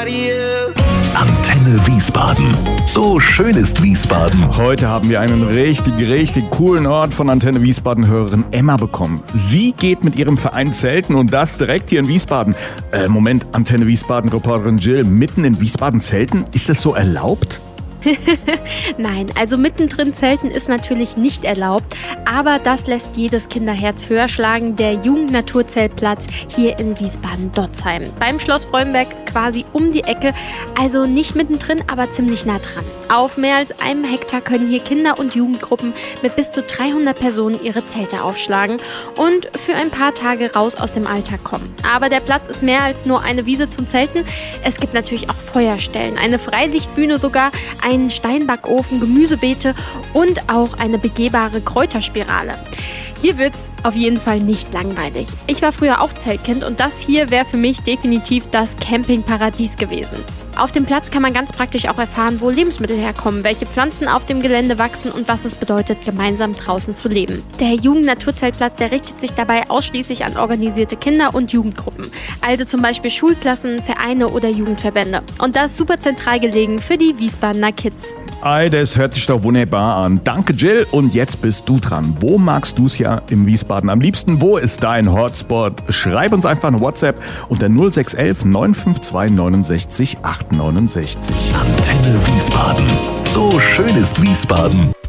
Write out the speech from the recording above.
nobody else. Antenne Wiesbaden. So schön ist Wiesbaden. Heute haben wir einen richtig coolen Ort von Antenne Wiesbaden-Hörerin Emma bekommen. Sie geht mit ihrem Verein zelten und das direkt hier in Wiesbaden. Moment, Antenne Wiesbaden-Reporterin Jill, mitten in Wiesbaden zelten? Ist das so erlaubt? Nein, also mittendrin zelten ist natürlich nicht erlaubt, aber das lässt jedes Kinderherz höher schlagen. Der Jugendnaturzeltplatz hier in Wiesbaden-Dotzheim. Beim Schloss Freudenberg quasi um die Ecke, also nicht mittendrin, aber ziemlich nah dran. Auf mehr als einem Hektar können hier Kinder- und Jugendgruppen mit bis zu 300 Personen ihre Zelte aufschlagen und für ein paar Tage raus aus dem Alltag kommen. Aber der Platz ist mehr als nur eine Wiese zum Zelten. Es gibt natürlich auch Feuerstellen, eine Freilichtbühne sogar, einen Steinbackofen, Gemüsebeete und auch eine begehbare Kräuterspirale. Hier wird's auf jeden Fall nicht langweilig. Ich war früher auch Zeltkind und das hier wäre für mich definitiv das Campingparadies gewesen. Auf dem Platz kann man ganz praktisch auch erfahren, wo Lebensmittel herkommen, welche Pflanzen auf dem Gelände wachsen und was es bedeutet, gemeinsam draußen zu leben. Der Jugendnaturzeltplatz, der richtet sich dabei ausschließlich an organisierte Kinder- und Jugendgruppen, also zum Beispiel Schulklassen, Vereine oder Jugendverbände. Und das ist super zentral gelegen für die Wiesbadener Kids. Ei, das hört sich doch wunderbar an. Danke, Jill. Und jetzt bist du dran. Wo magst du es ja im Wiesbaden am liebsten? Wo ist dein Hotspot? Schreib uns einfach eine WhatsApp unter 0611 952 69 869. Antenne Wiesbaden. So schön ist Wiesbaden.